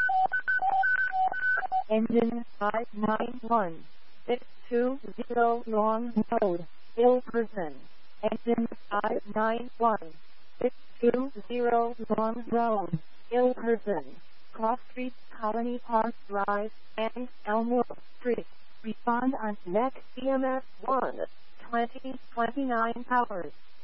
Engine 591620 Long Road, Ilkerson. Engine 591620 Long Road, Ilkerson. Cross Street, Colony Park Drive, and Elmwood Street. Respond on next EMS 1, 2029 hours.